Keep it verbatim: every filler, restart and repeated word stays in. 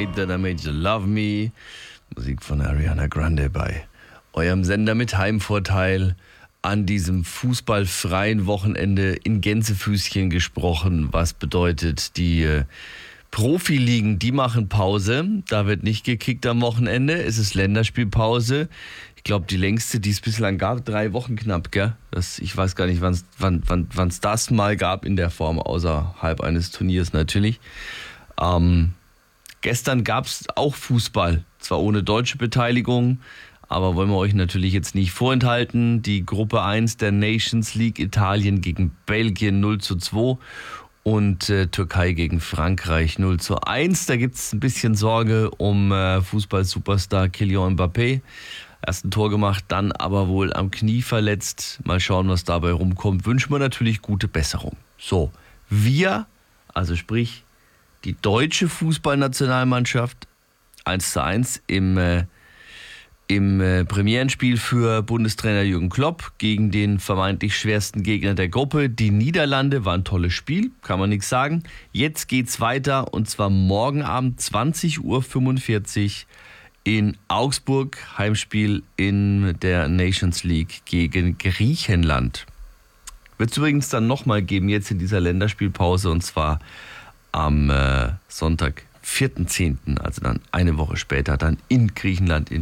Night That I Made You Love Me. Musik von Ariana Grande bei eurem Sender mit Heimvorteil. An diesem fußballfreien Wochenende in Gänsefüßchen gesprochen. Was bedeutet, die äh, Profiligen, die machen Pause. Da wird nicht gekickt am Wochenende. Es ist Länderspielpause. Ich glaube, die längste, die es bislang gab, drei Wochen knapp, gell? Das, ich weiß gar nicht, wann's, wann es wann, das mal gab in der Form, außerhalb eines Turniers natürlich. Ähm, gestern gab es auch Fußball, zwar ohne deutsche Beteiligung, aber wollen wir euch natürlich jetzt nicht vorenthalten. Die Gruppe eins der Nations League, Italien gegen Belgien null zu zwei und äh, Türkei gegen Frankreich null zu eins. Da gibt es ein bisschen Sorge um äh, Fußball-Superstar Kylian Mbappé. Erst ein Tor gemacht, dann aber wohl am Knie verletzt. Mal schauen, was dabei rumkommt. Wünschen wir natürlich gute Besserung. So, wir, also sprich die deutsche Fußballnationalmannschaft eins zu eins im äh, Im äh, Premierenspiel für Bundestrainer Jürgen Klopp gegen den vermeintlich schwersten Gegner der Gruppe. Die Niederlande war ein tolles Spiel, kann man nichts sagen. Jetzt geht's weiter und zwar morgen Abend zwanzig Uhr fünfundvierzig in Augsburg. Heimspiel in der Nations League gegen Griechenland. Wird es übrigens dann nochmal geben jetzt in dieser Länderspielpause und zwar am äh, Sonntag, vierten zehnten, also dann eine Woche später, dann in Griechenland in